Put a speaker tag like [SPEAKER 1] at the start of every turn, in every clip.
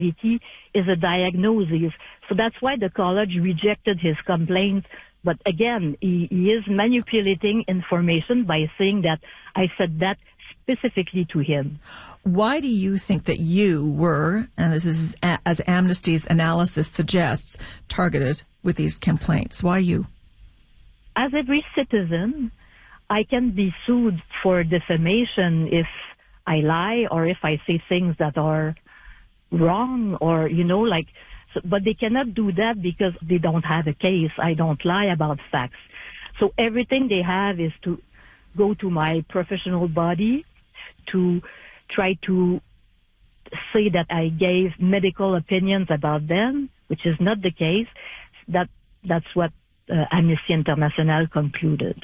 [SPEAKER 1] is a diagnosis. So that's why the college rejected his complaint. But again, he is manipulating information by saying that I said that specifically to him.
[SPEAKER 2] Why do you think that you were, and this is as Amnesty's analysis suggests, targeted with these complaints? Why you?
[SPEAKER 1] As every citizen, I can be sued for defamation if I lie or if I say things that are wrong or, but they cannot do that because they don't have a case. I don't lie about facts. So everything they have is to go to my professional body to try to say that I gave medical opinions about them, which is not the case. That's what Amnesty International concluded.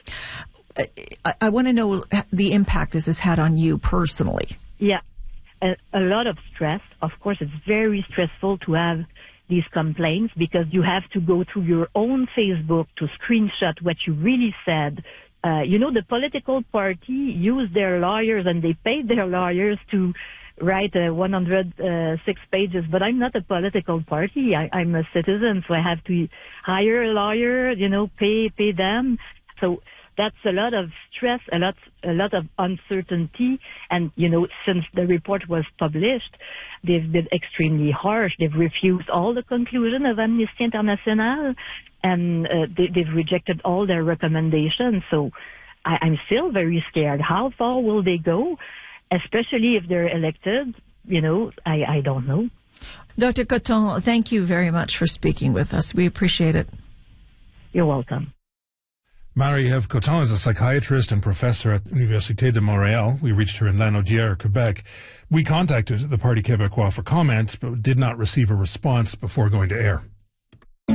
[SPEAKER 2] I want to know the impact this has had on you personally.
[SPEAKER 1] Yeah, a lot of stress. Of course, it's very stressful to have these complaints because you have to go through your own Facebook to screenshot what you really said. The political party used their lawyers and they paid their lawyers to write 106 pages, but I'm not a political party. I'm a citizen, so I have to hire a lawyer, pay them. So that's a lot of stress, a lot of uncertainty. And, since the report was published, they've been extremely harsh. They've refused all the conclusion of Amnesty International, and they've rejected all their recommendations. So I'm still very scared. How far will they go? Especially if they're elected, I don't know.
[SPEAKER 2] Dr. Coton, thank you very much for speaking with us. We appreciate it.
[SPEAKER 1] You're welcome.
[SPEAKER 3] Marie-Ève Coton is a psychiatrist and professor at Université de Montréal. We reached her in Lanaudière, Quebec. We contacted the Parti Québécois for comment, but did not receive a response before going to air.